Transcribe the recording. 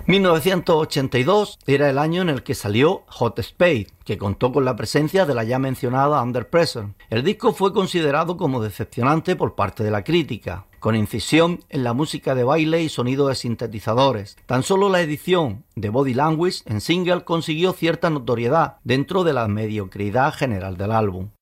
1982 era el año en el que salió Hot Space, que contó con la presencia de la ya mencionada Under Pressure. El disco fue considerado como decepcionante por parte de la crítica, con incisión en la música de baile y sonido de sintetizadores. Tan solo la edición de Body Language en single consiguió cierta notoriedad dentro de la mediocridad general del álbum.